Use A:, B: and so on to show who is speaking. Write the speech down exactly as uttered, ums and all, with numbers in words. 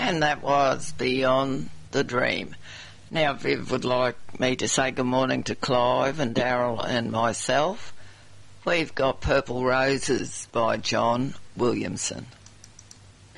A: And that was Beyond the Dream. Now, Viv would like me to say good morning to Clive and Daryl and myself. We've got Purple Roses by John Williamson.